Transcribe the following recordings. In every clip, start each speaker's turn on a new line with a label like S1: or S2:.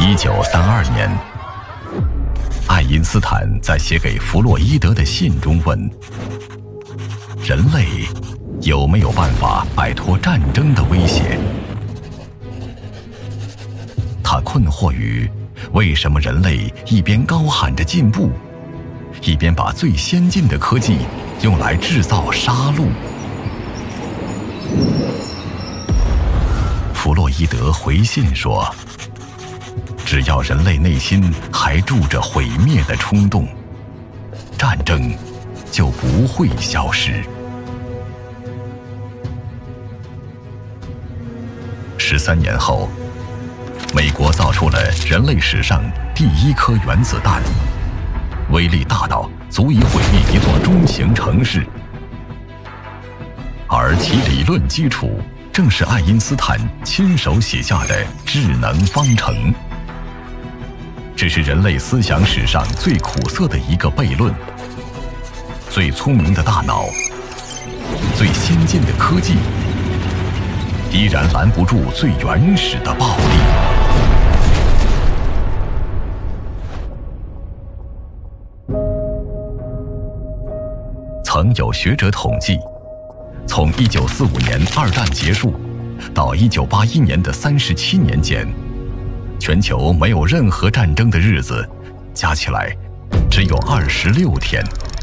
S1: 1932年，爱因斯坦在写给弗洛伊德的信中问：人类有没有办法摆脱战争的威胁？他困惑于为什么人类一边高喊着进步，一边把最先进的科技用来制造杀戮。弗洛伊德回信说，只要人类内心还住着毁灭的冲动，战争就不会消失。13年后，美国造出了人类史上第一颗原子弹，威力大到足以毁灭一座中型城市，而其理论基础正是爱因斯坦亲手写下的智能方程。这是人类思想史上最苦涩的一个悖论。最聪明的大脑，最先进的科技，依然拦不住最原始的暴力。曾有学者统计，从1945年二战结束到1981年的37年间，全球没有任何战争的日子加起来只有26天。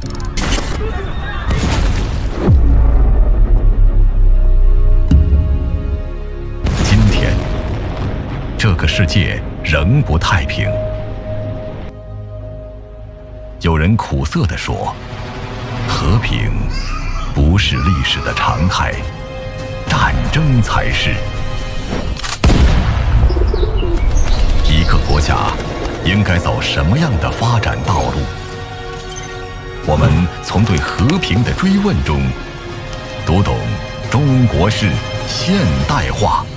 S1: 今天，这个世界仍不太平。有人苦涩地说，和平不是历史的常态，战争才是。一个国家应该走什么样的发展道路？我们从对和平的追问中，读懂中国式现代化。